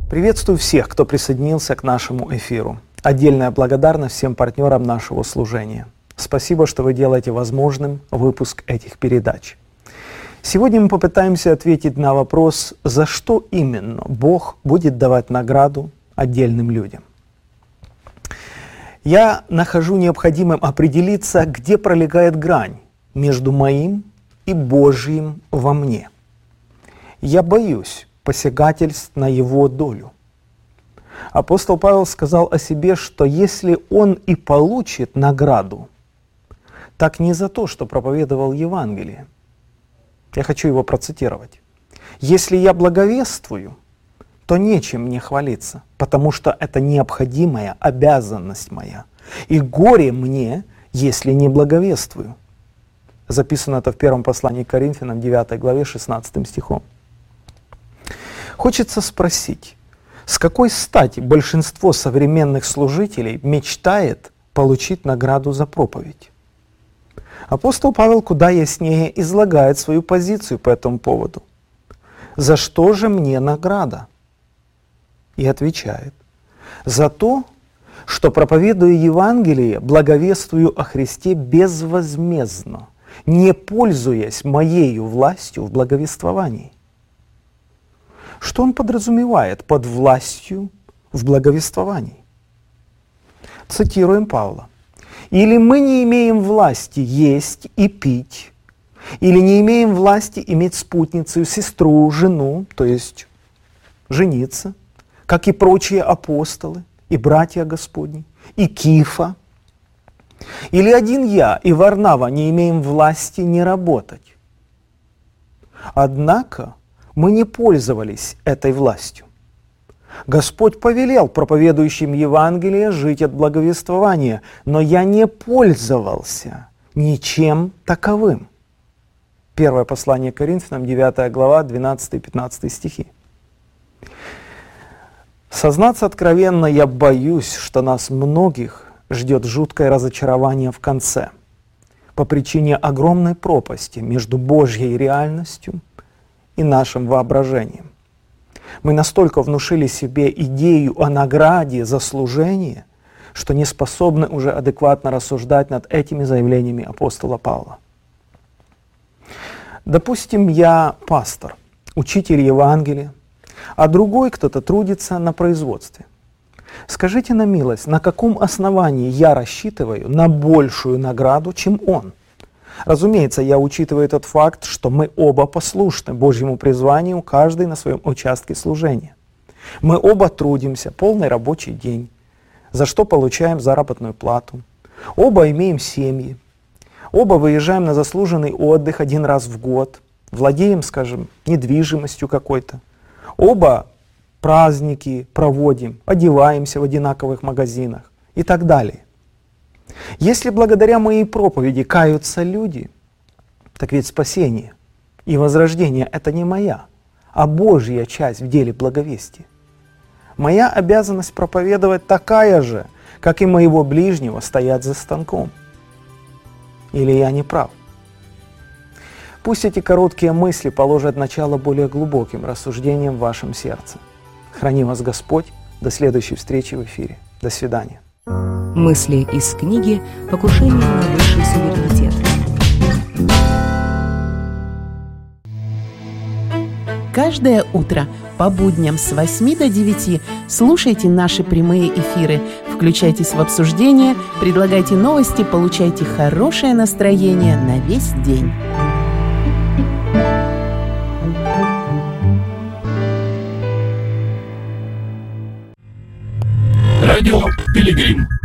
Приветствую всех, кто присоединился к нашему эфиру. Отдельная благодарность всем партнерам нашего служения. Спасибо, что вы делаете возможным выпуск этих передач. Сегодня мы попытаемся ответить на вопрос, за что именно Бог будет давать награду отдельным людям. Я нахожу необходимым определиться, где пролегает грань между моим и Божьим во мне. Я боюсь посягательств на его долю. Апостол Павел сказал о себе, что если он и получит награду, так не за то, что проповедовал Евангелие. Я хочу его процитировать. «Если я благовествую, то нечем мне хвалиться, потому что это необходимая обязанность моя. И горе мне, если не благовествую». Записано это в первом послании к Коринфянам, 9 главе, 16 стихом. Хочется спросить, с какой стати большинство современных служителей мечтает получить награду за проповедь? Апостол Павел куда яснее излагает свою позицию по этому поводу. «За что же мне награда?» И отвечает: «За то, что, проповедуя Евангелие, благовествую о Христе безвозмездно, не пользуясь моею властью в благовествовании». Что он подразумевает под властью в благовествовании? Цитируем Павла. «Или мы не имеем власти есть и пить, или не имеем власти иметь спутницу, сестру, жену, то есть жениться, как и прочие апостолы и братья Господни, и Кифа. Или один я и Варнава не имеем власти не работать. Однако мы не пользовались этой властью. Господь повелел проповедующим Евангелие жить от благовествования, но я не пользовался ничем таковым». Первое послание к Коринфянам, 9 глава, 12-15 стихи. Сознаться откровенно, я боюсь, что нас многих ждет жуткое разочарование в конце по причине огромной пропасти между Божьей реальностью и нашим воображением. Мы настолько внушили себе идею о награде за служение, что не способны уже адекватно рассуждать над этими заявлениями апостола Павла. Допустим, я пастор, учитель Евангелия, а другой кто-то трудится на производстве. Скажите на милость, на каком основании я рассчитываю на большую награду, чем он? Разумеется, я учитываю тот факт, что мы оба послушны Божьему призванию, каждый на своем участке служения. Мы оба трудимся полный рабочий день, за что получаем заработную плату. Оба имеем семьи. Оба выезжаем на заслуженный отдых один раз в год, владеем, скажем, недвижимостью какой-то. Оба праздники проводим, одеваемся в одинаковых магазинах и так далее. Если благодаря моей проповеди каются люди, так ведь спасение и возрождение — это не моя, а Божья часть в деле благовестия. Моя обязанность проповедовать такая же, как и моего ближнего стоять за станком. Или я не прав? Пусть эти короткие мысли положат начало более глубоким рассуждениям в вашем сердце. Храни вас Господь. До следующей встречи в эфире. До свидания. Мысли из книги «Покушение на высший суверенитет». Каждое утро по будням с 8 до 9 слушайте наши прямые эфиры, включайтесь в обсуждение, предлагайте новости, получайте хорошее настроение на весь день. Радио Пилигрим.